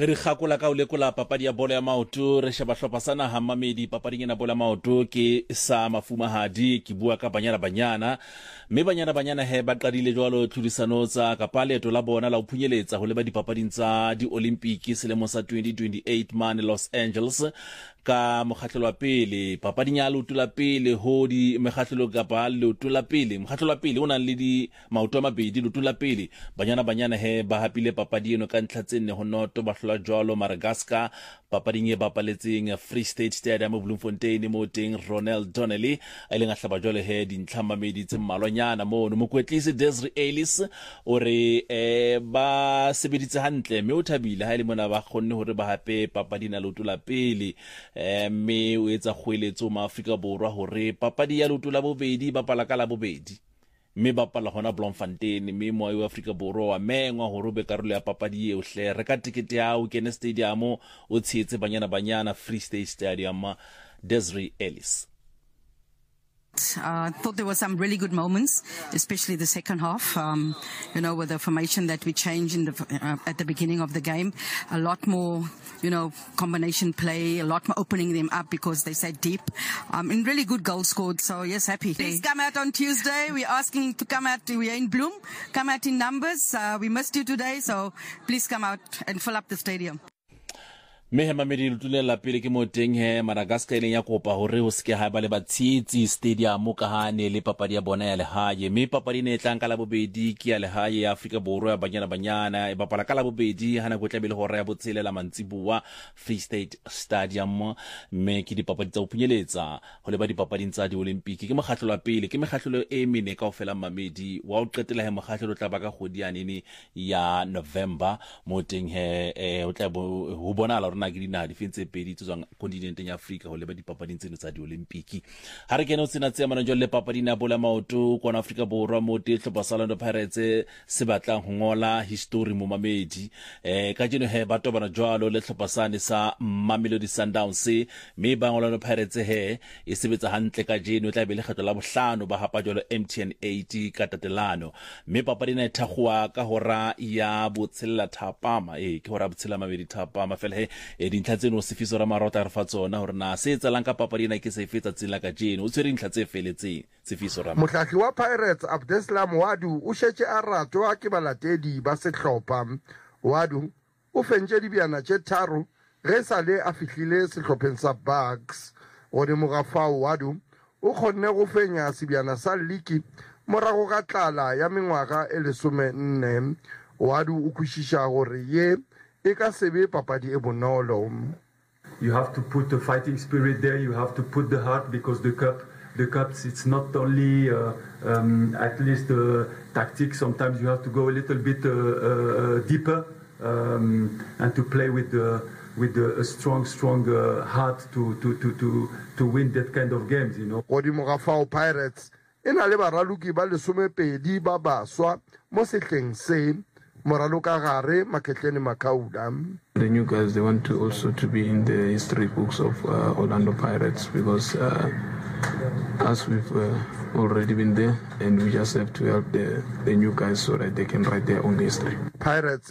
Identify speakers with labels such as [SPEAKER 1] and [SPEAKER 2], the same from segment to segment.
[SPEAKER 1] ge re kgakola ka o lekola papadi ya bolo ya maoto re sheba hlopha sa naha Mamedi papading ena bolo ya maoto ke sa Mafumahadi ke bua ka Banyana mme Banyana he ba qadile jwalo tlhodisano tsa kapa leeto la bona la ho phunyeletsa ho leba dipapading tsa di-Olympic selemo sa 2028 mane Los Angeles ka mokgahlelo wa pele papading ya leoto la pele ho di mekgahlelo kapa leoto la pele mokgahlelo wa pele o nang le di maoto a mabedi leoto la pele Banyana he ba hapile papadi eno ka ntlha tse nne ho noto ba hlola jwalo Madagascar papading e bapaletseng Free State Stadium Bloemfontein mo teng Ronald Donnelly a ileng a hlaba jwale he dintlha Mamedi tse mmalwanyana mono mokwetlisi Desiree Ellis o re ba sebeditse hantle mme o thabile ha ile mona ba kgonne hore ba hape papadi na leoto la pele mme o etsa kgweletso ma Afrika Borwa hore papadi ya leoto la bobedi ba pala ka la bobedi mme ba pala hona Bloemfontein mme moahi wa Afrika Borwa wa mengwa hore be karolo ya papadi e ohle reka tikete ya o kene stadium o tshetse Banyana Free State Stadium. Desiree Ellis.
[SPEAKER 2] I thought there were some really good moments, especially the second half, with the formation that we changed at the beginning of the game. A lot more, combination play, a lot more opening them up because they sat deep. And really good goals scored, so yes, happy. Please come out on Tuesday. We're asking to come out. We are in Bloom. Come out in numbers. We missed you today, so please come out and fill up the stadium.
[SPEAKER 1] Mme Mamedi lutule la pele ke mo teng he Madagascar ile ya kopa hore ho ske ha ba le batshitsi stadium ka hane le papadi ya bona ya lehae mme papadi ne tlang ka la bobedi ke ya lehae ya Afrika Borwa ya Banyana e bapala ka la bobedi hana go tlabele hore ya botsele la Mantsibuwa Free State Stadium mme ke dipapadi tsa ho phunyeletsa ho le ba dipapading tsa di-Olympic ke mokgahlelo wa pele ke mekgahlelo e mene kaofela Mamedi wa o qetela he mokgahlelo tla ba ka kgodiane ya November mo teng he o tla ho bona la rona ke dinaha di fentse pedi tswang kontinenteng ya Afrika ho leba dipapading tseno tsa di-Olympic ha re kene o tsena tse manajwa le papading ya bola maoto kwana Afrika Borwa mo te hlopha sa Orlando Pirates se batlang ho ngola history mo Mamedi ka jeno he ba tobana jwalo le hlopha sane sa Mamelodi Sundowns mme ba Orlando Pirates he e sebetsa hantle ka jeno tla be le kgetlo la bohlano ba hapa jwalo MTN 80 ka tatelano mme papading e thagwa ka hora ya botshela thapama ke hora botshela Mamedi thapama fela he dintlha tseno Sefiso Ramarota re fa tsona hore na se etsalang ka papadi ena ke se fetsa tsela ka jeno o tsere dintlha tse feletseng Sefiso Ramarota.
[SPEAKER 3] Mohlahli wa Pirates Abdeslam Wadu o shetse a ratwa ke balatedi ba sehlopha. Wadu o fentse dibiana tse tharo ge sale a fihlile sehlopheng sa Bucks gore mogafao Wadu o kgonne go fenya sebiana sa liki morago ga tlala ya mengwaga e 14. Wadu o kwishisha gore ye you have
[SPEAKER 4] to put the fighting spirit there, you have to put the heart, because the cups, it's not only at least tactics, sometimes you have to go a little bit deeper and to play with a strong heart to win that kind of games,
[SPEAKER 3] Pirates,
[SPEAKER 5] the new guys, they want to also to be in the history books of Orlando Pirates because as we've already been there and we just have to help the new guys so that they can write their own history.
[SPEAKER 3] Pirates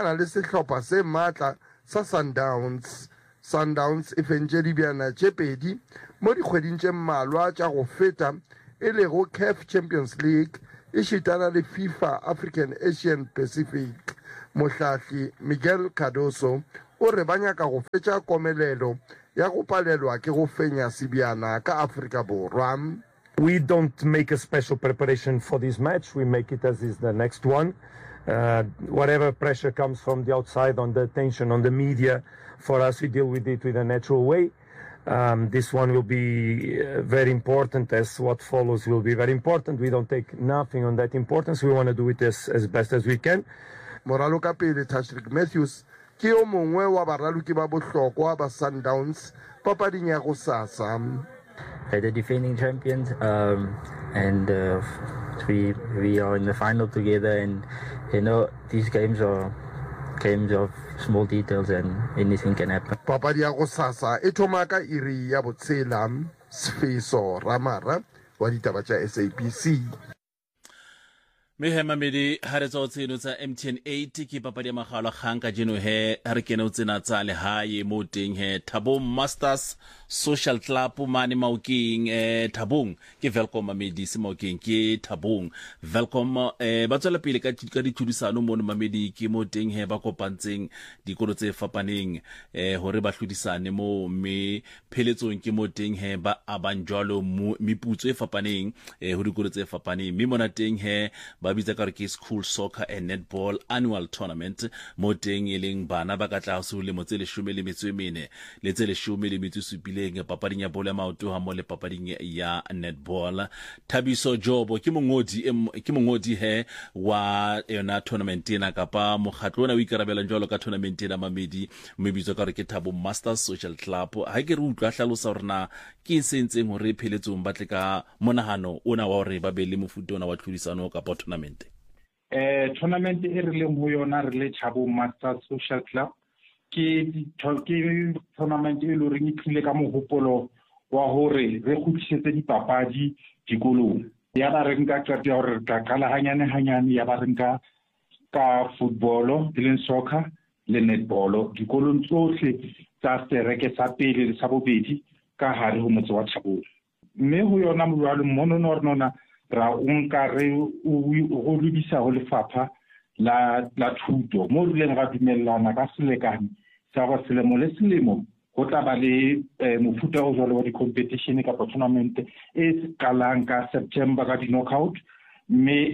[SPEAKER 3] Sundowns eventually biana chepedi mo di kgweding tse mmalwa tša go feta e le go CAF Champions League e šitana le FIFA African Asian Pacific. Mohlahli Miguel Cardoso o re ba nyaka go fetša komelelo ya go palelwa ke go fenya sebiana ka Afrika Borwa.
[SPEAKER 6] We don't make a special preparation for this match. We make it as is the next one. Whatever pressure comes from the outside, on the attention, on the media, for us we deal with it with a natural way. This one will be very important, as what follows will be very important. We don't take nothing on that importance. We want to do it as best as we can.
[SPEAKER 3] Moralo ka pele Tashrik Matthews ke o mongwe wa baraluki ba bohlokwa ba Sundowns papading ya go sasa.
[SPEAKER 7] The defending champions, and we are in the final together, and these games are games of small details and anything can happen.
[SPEAKER 3] Papadi ya go sasa e thoma ka iri ya botsela. Sefiso Ramara wa ditaba tša SABC.
[SPEAKER 1] Mehema medi haretsa o tseno tsa MTN 8 ke papadi ya magalo kgang ka jeno he ha re kene o tsena tsa lehae mo teng he Thabong Masters Social Club mane Maokeng Thabong ke Welcome Mamedi se Maokeng ke Thabong Welcome ba tswela pele ka dithodisano mo Mamedi ke mo teng he ba kopantseng dikolo tse fapaneng hore ba hlodisane mo me pheletsong ke mo teng he ba abanjwalo meputso e fapaneng ho dikolo tse fapaneng me mona teng he ba bitsa ka re ke School Soccer and Netball Annual Tournament mo teng e leng bana ba ka tlase ho lemo tse 14 le tse 17 papading ya bolo ya maoto ha mo le papading ya netball. Thabiso Jobo ke mongodi he wa yona tournament ena kapa mokgatlo ona o ikarabela jwalo ka tournament ena Mamedi mme bitsa ka re ke Thabong Masters Social Club. Ha ke re utlwa hlalosa hore na ke sentseng hore pheletsong batle ka monahano ona wa hore ba be le mofuta ona wa tlhodisano kapa tournament.
[SPEAKER 8] Tournament e re leng ho yona re le Thabong Masters Social Club ke tournament e lo reng itlile ka mohopolo wa hore re kgutlisetse dipapadi dikolong ya ba re nka qeto ya hore ka kala hanyane ya ba re nka ka football le soccer le netball dikolong tsohle tsa sereke sa pele le sa bobedi ka hare ho motse wa Thabong mme ho yona molwalo mmono nona ra unka re o lebisa ho lefapha la thuto mo re leng ra dumellana ka selekane sa ba selemo le selemo go tla ba le mofuta o jwalo wa di-competition kapa tournament e qalang ka September ka di-knockout mme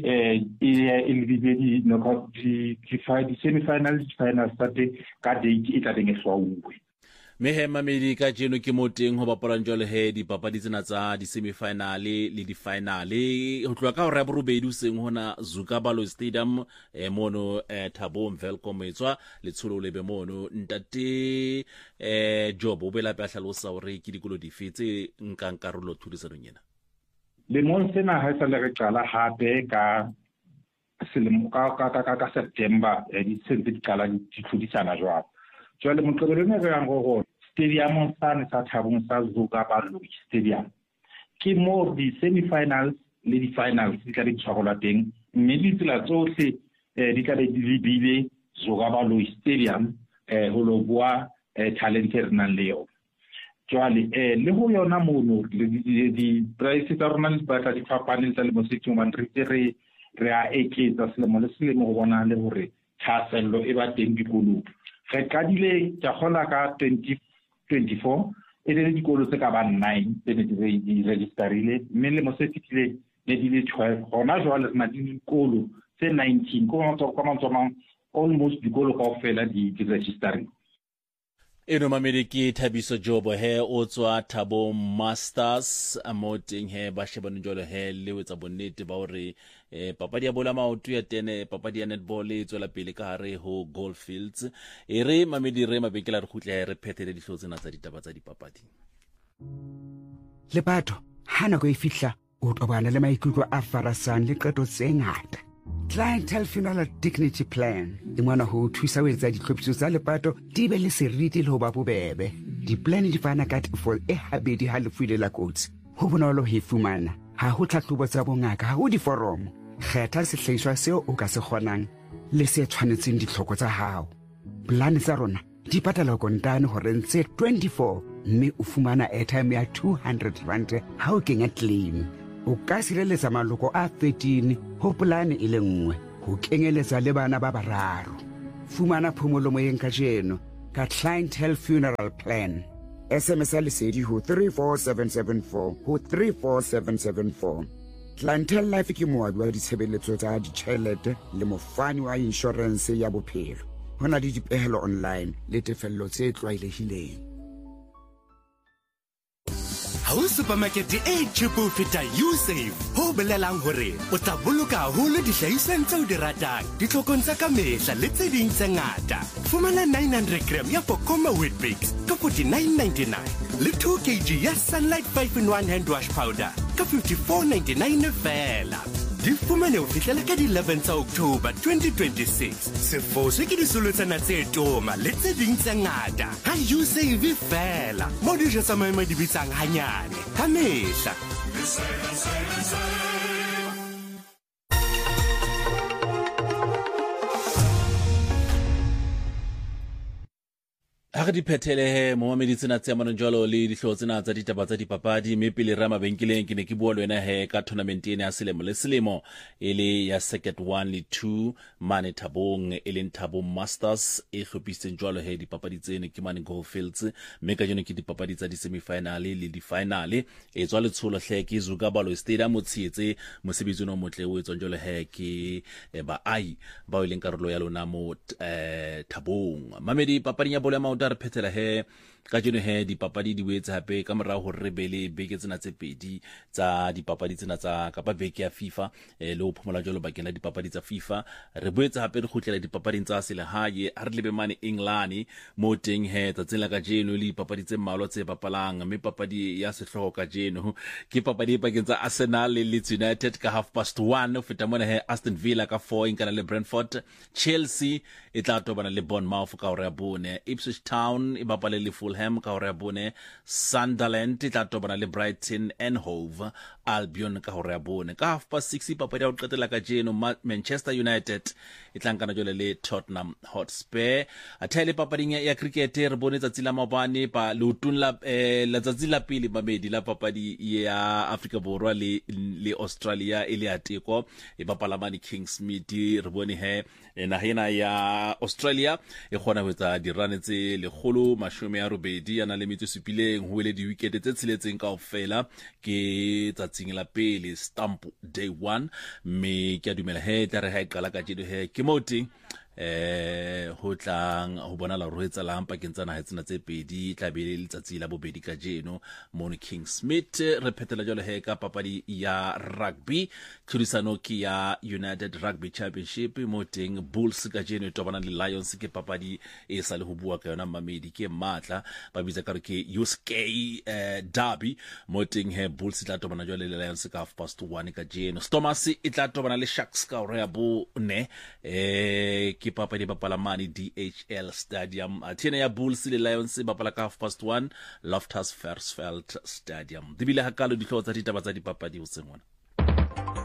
[SPEAKER 8] e lebile di-knockout di-semi-finals di-finals tsa ka date e tla beng e hlwauwe.
[SPEAKER 1] Mehema Mamedi ka jeno ke mo teng ho bapalang jwale he dipapadi tsena tsa di-semi-finale le di-finale ho tloha ka hore ya borobedi o seng hona Zukabalo Stadium mono Thabong Welcome etswa letsholo lebe mono ntate Job o bela pa hlalosa hore ke dikolo dife tse nkang karolo thudisanong ena
[SPEAKER 8] le mo sena ha sa le re qala hape ka selemo ka September di sentse di qala di tlhodisana jwalo jwale moqebelong re yang go stadium sa Thabong sa Zukabalo Stadium ke mo di semi-finals le di finals di tla di tshwarelwa teng mme di tsela tsohle di tla di lebile Zukabalo Stadium ho lo bua talent re nang le yo jwale le ho yona mono di price tsa rona di batla di fapane tsa le mo setjong man re a eketsa selemo le selemo go bona le hore thasello e ba teng dikolong re kadile tja kgola ka 2024 e le dikolo tse ka ba 9 tse di registerile mme le mo se fitile ne di le 12 gona jwale re na di dikolo tse 19 ko mantsomang almost dikolo kaofela di registerile.
[SPEAKER 1] Eno Mamedi ke Thabiso Jobo he o tswa Thabong Masters mo teng he ba shebana jole he le wetsa bonnete ba hore papadi ya bola maoto ya tene papadi ya netball e tswela pele ka hare ho Goldfields re Mamedi re mabekela re khutla re phethele dihlotsena tsa ditaba tsa dipapadi
[SPEAKER 9] le batho hana go ifihla o tobana le maikutlo a farasang le qeto tse ngata Clientele Funeral Dignity Plan e ngwana ho thusa ho etsa ditlhophiso tsa lepato di be le seriti le ho ba bobebe di-plan di fana ka tefo e habedi ha lefu ile la kotsi ho bonolo ho fumana ha ho tlhahlobo tsa bongaka ha ho diforomo kgetha sehlahiswa seo o ka se kgonang le se tshwanetseng ditlhoko tsa hao plan tsa rona di patala kontane hore ntse 24 mme o fumana airtime ya 200 rand ha o kenya claim o ka sireletsa maloko a 13 ho polane e le nngwe ho kenyeletsa le bana ba bararo fumana phomolo moyeng ka jeno ka Clientele Funeral Plan SMS lesedi ho 34774 ho 34774 Clientele Life ke moabi wa ditshebeletso tsa ditjhelete le mofani wa insurance ya bophelo hona le dipehelo online le tefello tse tlwaelehileng.
[SPEAKER 10] Ha o supermarket e cheapo feta Usave ho belelang hore o tla boloka haholo dihlahiswa tse o di ratang ditlhokong tsa ka mehla le tse ding tse ngata fumana 900 gram ya Pokoma Wheatbix ka 49.99 le 2 kg ya Sunlight 5-in-1 hand wash powder ka 54.99 fela di fumane o fihlela ka di 11 tsa October 2026 sefoswe ke disolotsana tse toma le tse ding tse ngata ha Usave fela mo dijo tsa maemo di bitsang hanyane ka mehla
[SPEAKER 1] ha re di phethele mohamedi tsena tse amanong jwalo le dihloho tsena tsa ditaba tsa dipapadi mme pele ra mabenkeleng ke ne ke bua le wena ka tournament ena ya selemo le selemo e le ya Circuit 1 le 2 mane Thabong e leng Thabo Masters e hlophisitseng jwalo dipapadi tsene ke mane Goldfields mme ka jeno ke dipapadi tsa di semifinale le di finale e tswa letsholo ke Zuka Balo Stadium motsietse mosebetsi o motle o etswa jwalo ke baahi ba o leng karolo ya lona mo Thabong. Mamedi papadi ya bolo ya maoto re phethela ka jeno dipapadi di boetse hape ka morao hore re be le beke tsena tse pedi tsa dipapadi tsena tsa kapa beke ya FIFA le ho phomola jwalo bakeng la dipapadi tsa FIFA. Re boetse hape re khutlela dipapading tsa selehae ha re lebe mane England mo teng tsatsing la ka jeno le dipapadi tse mmalwa tse bapalang mme papadi ya sehloho ka jeno ke papadi pakeng tsa Arsenal le Leeds United ka 1:30 feta mona Aston Villa ka 4 inkana le Brentford. Chelsea e tla tobana le Bournemouth ka hora ya bone. Ipswich Town e bapale le Fulham ka hora ya bone. Sunderland e tla tobana le Brighton and Hove Albion ka hora ya bone. Ka 6:30 papadi ya ho qetela ka jeno Manchester United e tla nkana jole le Tottenham Hotspur. Athele papading ya cricket re bone tsatsi la mabane pa lutun la tsatsi la pele babedi la papadi ya Africa Borwa le Australia e le ateko e bapala mane Kingsmead re bone nahena ya Australia e khona ho etsa dirane tse 180 ana le metso supileng ho ile di wicket tse tshiletseng kaofela ke tsatsing la pele stamp day 1 me ke a dumela tla re qala ka jeno ke moti ho tlang ho bona la roetsa la pakeng tsa naha tsena tse pedi tla be le letsatsi la bobedi ka jeno Mon Kingsmead. Re phethela jalo ka papadi ya rugby tlhodisano ke ya United Rugby Championship mo teng Bulls ka jeno tobana le Lions ke papadi e sa le ho bua ka yona mamedi ke matla ba bitsa ka re ke USK derby mo teng Bulls tla tobana jalo le Lions ka 1:30 ka jeno. Stormers e tla tobana le Sharks ka hora ya bone ke papadi bapala mane DHL Stadium. Athena ya Bulls le Lions bapala ka 1:30 Loftus Versfeld Stadium. Dibile hakalo dihloho tsa ditaba tsa dipapadi ho tsengwana.